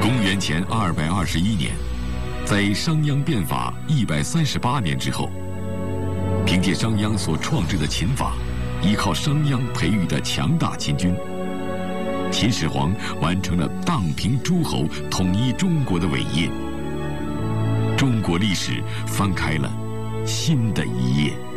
公元前221年，在商鞅变法138年之后，凭借商鞅所创制的秦法，依靠商鞅培育的强大秦军，秦始皇完成了荡平诸侯、统一中国的伟业。中国历史翻开了新的一页。